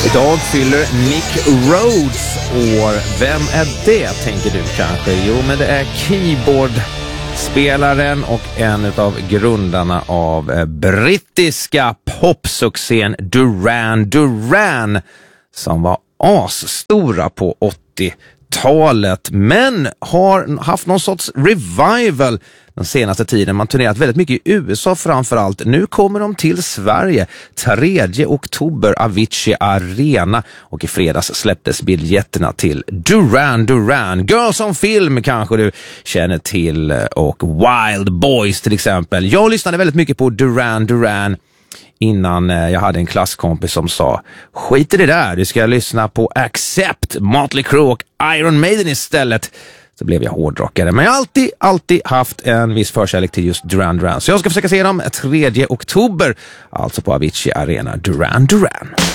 Idag fyller Nick Rhodes år. Vem är det, tänker du kanske? Jo, men det är keyboardspelaren och en av grundarna av brittiska popsuccén Duran Duran, som var asstora på 80-talet, men har haft någon sorts revival den senaste tiden. Man turnerat väldigt mycket i USA framförallt. Nu kommer de till Sverige 3 oktober, Avicii Arena, och i fredags släpptes biljetterna till Duran Duran. Girls on Film kanske du känner till, och Wild Boys till exempel. Jag lyssnade väldigt mycket på Duran Duran innan jag hade en klasskompis som sa: skit i det där, du ska lyssna på Accept, Motley Crue och Iron Maiden istället. Så blev jag hårdrockare. Men jag har alltid haft en viss förkärlek till just Duran Duran. Så jag ska försöka se dem 3 oktober, alltså på Avicii Arena. Duran Duran.